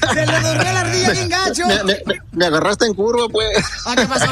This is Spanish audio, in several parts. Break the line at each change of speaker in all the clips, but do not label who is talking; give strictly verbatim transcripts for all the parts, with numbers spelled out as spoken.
Se le durmió la ardilla bien gacho.
Me, me, me, me agarraste en curva, pues.
¿Ah, qué pasó?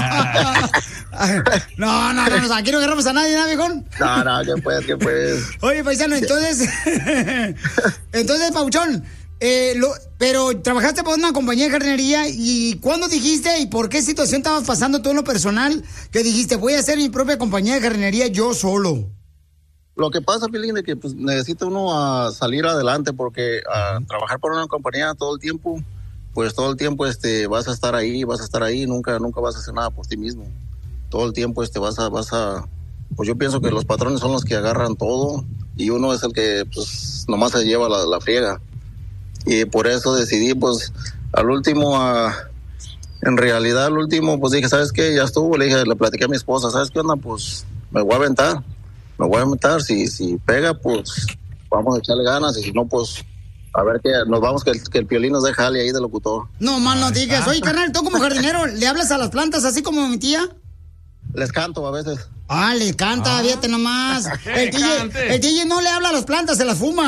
No, no, no, no, aquí no agarramos a nadie, ¿no, viejón?
No, no, que pues, que pues.
Oye, paisano, entonces... entonces, Pauchón, eh, lo, pero trabajaste por una compañía de jardinería y ¿cuándo dijiste y por qué situación estabas pasando tú en lo personal que dijiste, voy a hacer mi propia compañía de jardinería yo solo?
Lo que pasa, Pilín, es que pues, necesita uno a salir adelante porque a trabajar por una compañía todo el tiempo, pues todo el tiempo este, vas a estar ahí, vas a estar ahí, nunca, nunca vas a hacer nada por ti mismo. Todo el tiempo este, vas a, vas a, pues yo pienso que los patrones son los que agarran todo y uno es el que pues nomás se lleva la, la friega. Y por eso decidí, pues, al último, a, en realidad al último, pues dije, ¿sabes qué? Ya estuvo, le dije, le platiqué a mi esposa, ¿sabes qué onda? Pues me voy a aventar. Me voy a meter, si, si pega, pues vamos a echarle ganas, y si no, pues a ver que nos vamos, que el, que el Piolín nos deja ahí de locutor.
No, man, no digas. Oye, carnal, tú como jardinero, ¿le hablas a las plantas así como mi tía?
Les canto a veces.
Ah, le canta, ah. Fíjate nomás. El D J, el D J no le habla a las plantas, se las fuma.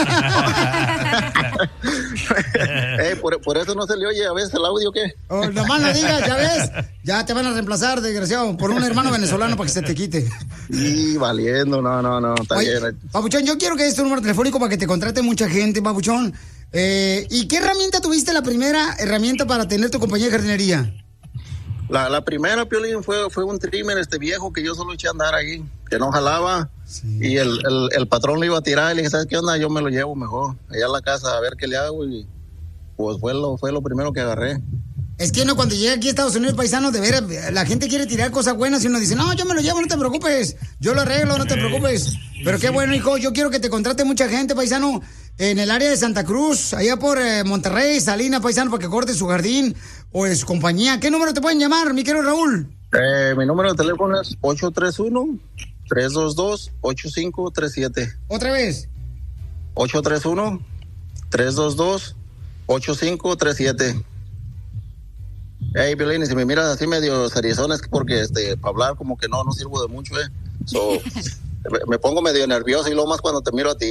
eh, por, por eso no se le oye a veces el audio, ¿qué?
Oh, nomás no digas, ya ves. Ya te van a reemplazar, desgraciado, por un hermano venezolano para que se te quite.
Y valiendo, no, no, no, está
Oye,
bien.
Papuchón, yo quiero que des tu número telefónico para que te contrate mucha gente, Papuchón. Eh, ¿Y qué herramienta tuviste, la primera herramienta para tener tu compañía de jardinería?
La, la primera, Piolín, fue, fue un trimmer este viejo que yo solo eché a andar ahí, que no jalaba, sí. Y el, el, el patrón lo iba a tirar y le dije, ¿sabes qué onda? Yo me lo llevo mejor allá a la casa a ver qué le hago, y pues fue lo, fue lo primero que agarré.
Es que no, cuando llega aquí a Estados Unidos, paisano, de veras, la gente quiere tirar cosas buenas y uno dice, no, yo me lo llevo, no te preocupes, yo lo arreglo, no te preocupes. Pero qué bueno, hijo, yo quiero que te contrate mucha gente, paisano, en el área de Santa Cruz, allá por eh, Monterrey, Salinas, paisano, para que corte su jardín o de su compañía. ¿Qué número te pueden llamar, mi querido Raúl?
Eh, mi número de teléfono es ocho tres uno, tres dos dos, ocho cinco tres siete.
¿Otra vez?
ocho tres uno, tres dos dos, ocho cinco tres siete. Hey, Piolín, si me miras así medio seriezón es porque este, para hablar como que no, no sirvo de mucho, eh. So, me pongo medio nervioso y luego más cuando te miro a ti.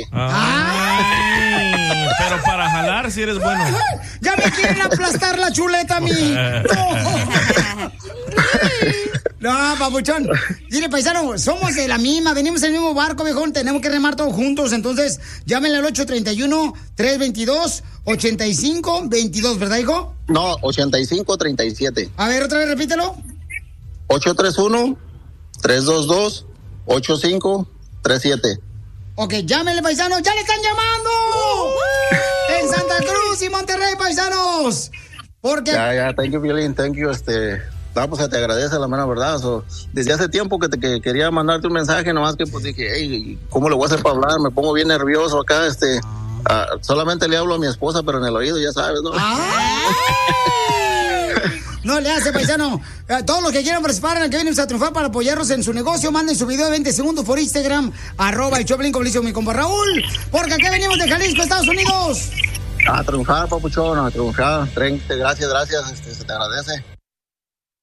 Ay, pero para jalar si eres bueno.
Ya me quieren aplastar la chuleta a mí. No, no, papuchón. Dile, paisano, somos de la misma, venimos en el mismo barco, viejón, tenemos que remar todos juntos. Entonces, llámenle al ocho tres uno, tres dos dos, ocho cinco dos dos, ¿verdad, hijo?
No, ochenta y cinco treinta y siete.
A ver, otra vez, repítelo.
ocho tres uno, tres dos dos, ocho cinco tres siete.
Ok, llámenle, paisanos, ¡ya le están llamando! En Santa Cruz y Monterrey, paisanos. Porque...
Ya, ya, thank you, Piolín, thank you, este... No, pues te agradece la mera verdad. So, desde hace tiempo que te que quería mandarte un mensaje, nomás que pues dije, hey, ¿cómo le voy a hacer para hablar? Me pongo bien nervioso acá, este... Uh, solamente le hablo a mi esposa, pero en el oído, ya sabes, ¿no?
No le hace, paisano. Uh, todos los que quieran participar en el que venimos a triunfar para apoyarnos en su negocio, manden su video de veinte segundos por Instagram, arroba el Choplin, como le hizo mi compa Raúl, porque aquí venimos de Jalisco, Estados Unidos.
A triunfar, papuchón, a triunfar. Gracias, gracias, este, se te agradece.